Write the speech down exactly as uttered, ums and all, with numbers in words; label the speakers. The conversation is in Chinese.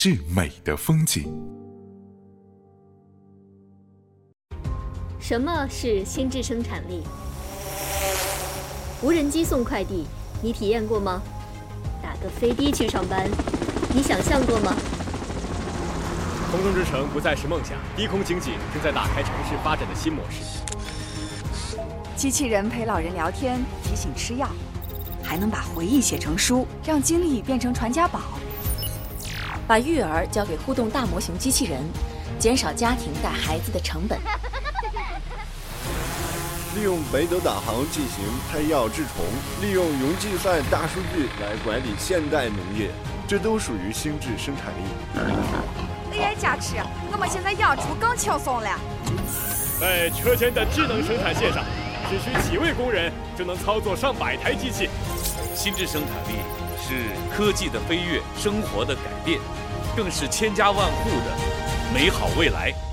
Speaker 1: 至美的风景。
Speaker 2: 什么是心智生产力？无人机送快递，你体验过吗？打个飞的去上班，你想象过吗？
Speaker 3: 空中之城不再是梦想，低空经济正在打开城市发展的新模式。
Speaker 4: 机器人陪老人聊天，提醒吃药，还能把回忆写成书，让经历变成传家宝。
Speaker 5: 把育儿交给互动大模型机器人，减少家庭带孩子的成本。
Speaker 6: 利用北斗导航进行配药治虫，利用云计算大数据来管理现代农业，这都属于心智生产力。
Speaker 4: A I 加持，我们现在养猪更轻松了。
Speaker 3: 在车间的智能生产线上，只需几位工人就能操作上百台机器。
Speaker 7: 心智生产力是科技的飞跃，生活的改变，更是千家万户的美好未来。